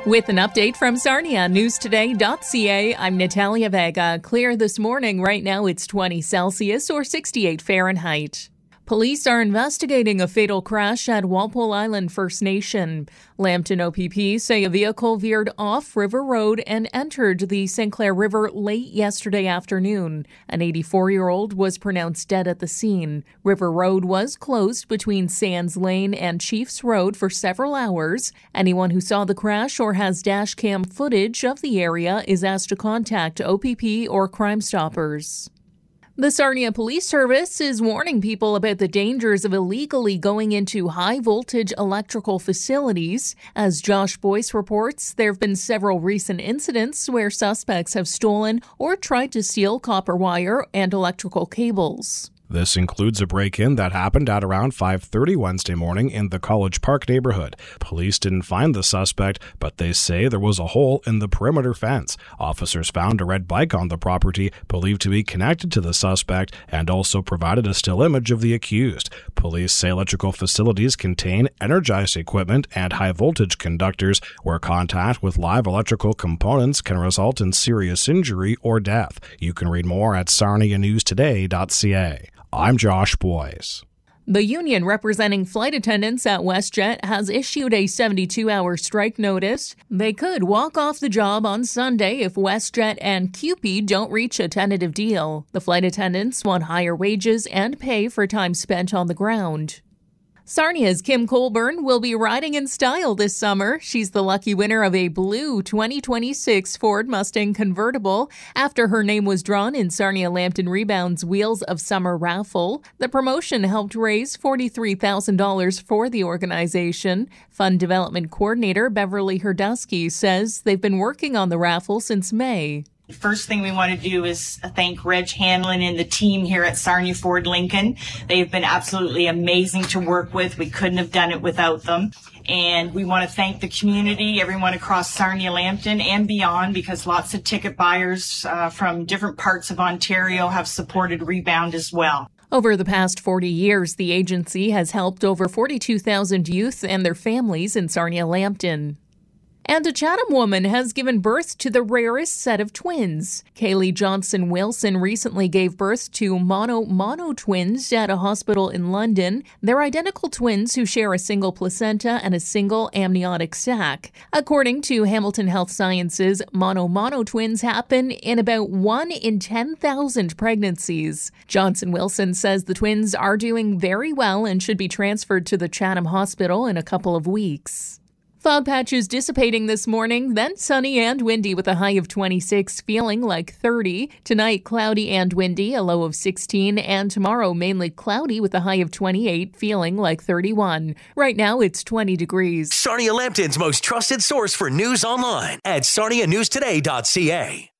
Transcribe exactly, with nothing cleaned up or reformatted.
With an update from Sarnia News Today dot C A, I'm Natalia Vega. Clear this morning. Right now it's twenty Celsius or sixty-eight Fahrenheit. Police are investigating a fatal crash at Walpole Island First Nation. Lambton O P P say a vehicle veered off River Road and entered the Saint Clair River late yesterday afternoon. An eighty-four-year-old was pronounced dead at the scene. River Road was closed between Sands Lane and Chiefs Road for several hours. Anyone who saw the crash or has dash cam footage of the area is asked to contact O P P or Crime Stoppers. The Sarnia Police Service is warning people about the dangers of illegally going into high-voltage electrical facilities. As Josh Boyce reports, there have been several recent incidents where suspects have stolen or tried to steal copper wire and electrical cables. This includes a break-in that happened at around five thirty Wednesday morning in the College Park neighborhood. Police didn't find the suspect, but they say there was a hole in the perimeter fence. Officers found a red bike on the property, believed to be connected to the suspect, and also provided a still image of the accused. Police say electrical facilities contain energized equipment and high-voltage conductors where contact with live electrical components can result in serious injury or death. You can read more at Sarnia News Today dot C A. I'm Josh Boyce. The union representing flight attendants at WestJet has issued a seventy-two hour strike notice. They could walk off the job on Sunday if WestJet and C U P E don't reach a tentative deal. The flight attendants want higher wages and pay for time spent on the ground. Sarnia's Kim Colburn will be riding in style this summer. She's the lucky winner of a blue twenty twenty-six Ford Mustang convertible after her name was drawn in Sarnia Lambton Rebound's Wheels of Summer raffle. The promotion helped raise forty-three thousand dollars for the organization. Fund Development Coordinator Beverly Herdusky says they've been working on the raffle since May. The first thing we want to do is thank Reg Hanlon and the team here at Sarnia Ford Lincoln. They've been absolutely amazing to work with. We couldn't have done it without them. And we want to thank the community, everyone across Sarnia Lambton and beyond, because lots of ticket buyers uh, from different parts of Ontario have supported Rebound as well. Over the past forty years, the agency has helped over forty-two thousand youth and their families in Sarnia Lambton. And a Chatham woman has given birth to the rarest set of twins. Kaylee Johnson Wilson recently gave birth to mono-mono twins at a hospital in London. They're identical twins who share a single placenta and a single amniotic sac. According to Hamilton Health Sciences, mono-mono twins happen in about one in ten thousand pregnancies. Johnson Wilson says the twins are doing very well and should be transferred to the Chatham Hospital in a couple of weeks. Fog patches dissipating this morning, then sunny and windy with a high of twenty-six, feeling like thirty. Tonight, cloudy and windy, a low of sixteen, and tomorrow mainly cloudy with a high of twenty-eight, feeling like thirty-one. Right now, it's twenty degrees. Sarnia Lambton's most trusted source for news online at Sarnia News Today dot C A.